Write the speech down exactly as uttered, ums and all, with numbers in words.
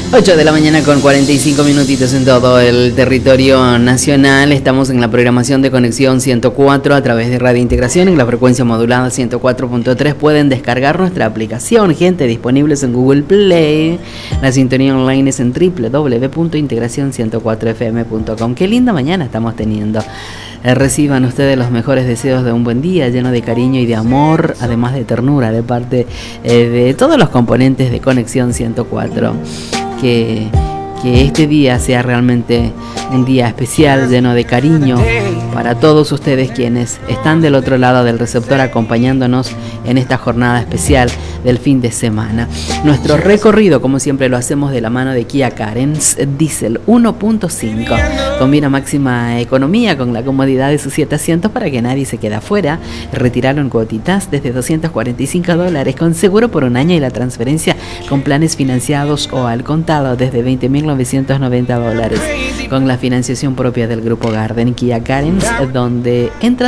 ocho de la mañana con cuarenta y cinco minutitos en todo el territorio nacional. Estamos en la programación de Conexión ciento cuatro a través de Radio Integración en la frecuencia modulada ciento cuatro punto tres. Pueden descargar nuestra aplicación, gente, disponibles en Google Play. La sintonía online es en doble u doble u doble u punto integración ciento cuatro f m punto com. Qué linda mañana estamos teniendo. Eh, reciban ustedes los mejores deseos de un buen día lleno de cariño y de amor, además de ternura de parte eh, de todos los componentes de Conexión ciento cuatro. Que, que este día sea realmente un día especial, lleno de cariño para todos ustedes quienes están del otro lado del receptor acompañándonos en esta jornada especial del fin de semana. Nuestro recorrido, como siempre lo hacemos de la mano de Kia Carens Diesel uno punto cinco. Combina máxima economía con la comodidad de sus siete asientos para que nadie se quede afuera. Retirarlo en cuotitas desde doscientos cuarenta y cinco dólares con seguro por un año y la transferencia con planes financiados o al contado desde veinte mil novecientos noventa dólares. Con la financiación propia del Grupo Garden. Kia Carens, donde entra